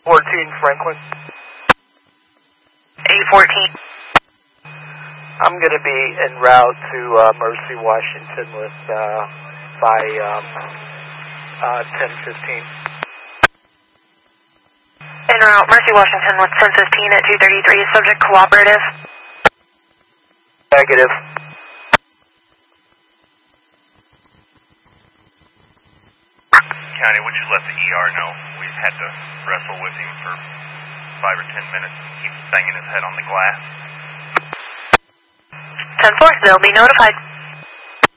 14 Franklin. 814. I'm going to be en route to Mercy, Washington with by 10:15. En route, Mercy, Washington with 10:15 at 233. Subject cooperative. Negative. County, would you let the ER know? We've had to wrestle with him for 5 or 10 minutes. He keeps banging his head on the glass. 10-4, they'll be notified.